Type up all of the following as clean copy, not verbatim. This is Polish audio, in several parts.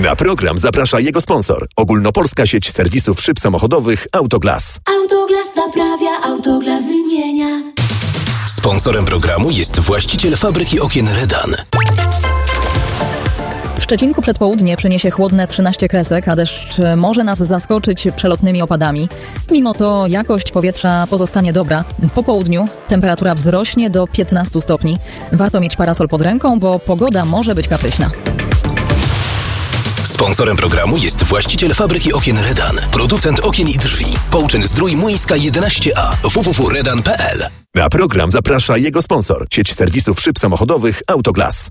Na program zaprasza jego sponsor. Ogólnopolska sieć serwisów szyb samochodowych Autoglas. Autoglas naprawia, Autoglas wymienia. Sponsorem programu jest właściciel fabryki okien Redan. W Szczecinku przed południe przyniesie chłodne 13 kresek, a deszcz może nas zaskoczyć przelotnymi opadami. Mimo to jakość powietrza pozostanie dobra. Po południu temperatura wzrośnie do 15 stopni. Warto mieć parasol pod ręką, bo pogoda może być kapryśna. Sponsorem programu jest właściciel fabryki okien Redan. Producent okien i drzwi. Połczyn-Zdrój Młyńska 11A. www.redan.pl. Na program zaprasza jego sponsor. Sieć serwisów szyb samochodowych Autoglas.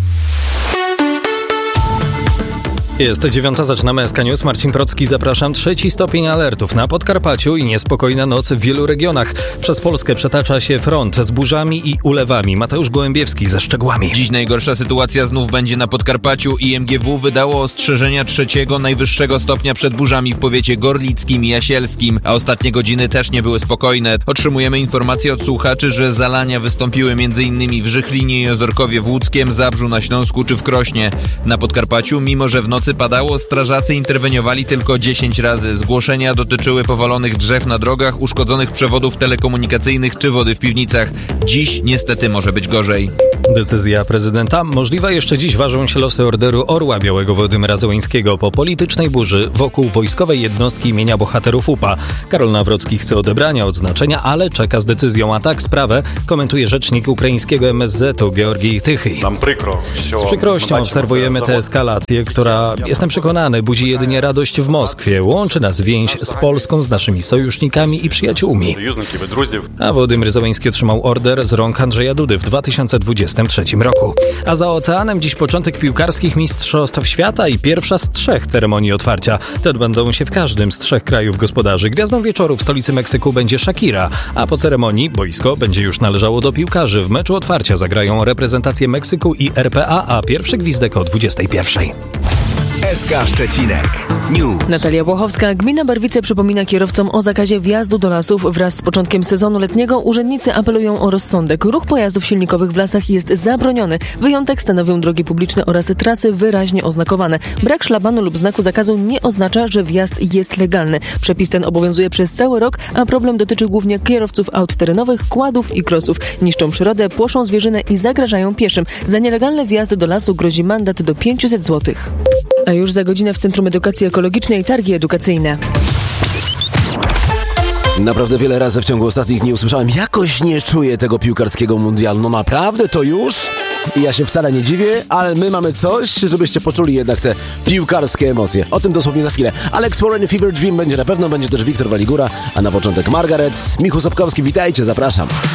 Jest 9:00, zaczynamy SK News. Marcin Procki, zapraszam. 3. stopień alertów na Podkarpaciu i niespokojna noc w wielu regionach. Przez Polskę przetacza się front z burzami i ulewami. Mateusz Gołębiewski ze szczegółami. Dziś najgorsza sytuacja znów będzie na Podkarpaciu. IMGW wydało ostrzeżenia 3. najwyższego stopnia przed burzami w powiecie gorlickim i jasielskim, a ostatnie godziny też nie były spokojne. Otrzymujemy informacje od słuchaczy, że zalania wystąpiły m.in. w Żychlinie i Ozorkowie w Łódzkiem, Zabrzu na Śląsku czy w Krośnie. Na Podkarpaciu, mimo że w nocy padało, strażacy interweniowali tylko 10 razy. Zgłoszenia dotyczyły powalonych drzew na drogach, uszkodzonych przewodów telekomunikacyjnych czy wody w piwnicach. Dziś niestety może być gorzej. Decyzja prezydenta. Możliwa jeszcze dziś ważą się losy Orderu Orła Białego Władimira Zełańskiego po politycznej burzy wokół wojskowej jednostki imienia bohaterów UPA. Karol Nawrocki chce odebrania odznaczenia, ale czeka z decyzją. A tak sprawę komentuje rzecznik ukraińskiego MSZ-u Georgij Tychy. Z przykrością obserwujemy tę eskalację, która, jestem przekonany, budzi jedynie radość w Moskwie. Łączy nas więź z Polską, z naszymi sojusznikami i przyjaciółmi. A Władimir Zełański otrzymał order z rąk Andrzeja Dudy w 2023 roku. A za oceanem dziś początek piłkarskich mistrzostw świata i pierwsza z 3 ceremonii otwarcia. Te odbędą się w każdym z 3 krajów gospodarzy. Gwiazdą wieczoru w stolicy Meksyku będzie Shakira, a po ceremonii boisko będzie już należało do piłkarzy. W meczu otwarcia zagrają reprezentacje Meksyku i RPA, a pierwszy gwizdek o 21:00. SK Szczecinek News. Natalia Włochowska. Gmina Barwice przypomina kierowcom o zakazie wjazdu do lasów. Wraz z początkiem sezonu letniego urzędnicy apelują o rozsądek. Ruch pojazdów silnikowych w lasach jest zabroniony. Wyjątek stanowią drogi publiczne oraz trasy wyraźnie oznakowane. Brak szlabanu lub znaku zakazu nie oznacza, że wjazd jest legalny. Przepis ten obowiązuje przez cały rok, a problem dotyczy głównie kierowców aut terenowych, quadów i crossów. Niszczą przyrodę, płoszą zwierzynę i zagrażają pieszym. Za nielegalny wjazd do lasu grozi mandat do 500 zł. A już za godzinę w Centrum Edukacji Ekologicznej targi edukacyjne. Naprawdę wiele razy w ciągu ostatnich dni usłyszałem, jakoś nie czuję tego piłkarskiego mundialu. No naprawdę, to już? I ja się wcale nie dziwię, ale my mamy coś, żebyście poczuli jednak te piłkarskie emocje. O tym dosłownie za chwilę. Alex Warren, Fever Dream będzie na pewno, będzie też Wiktor Waligura, a na początek Margaret. Michu Sobkowski, witajcie, zapraszam.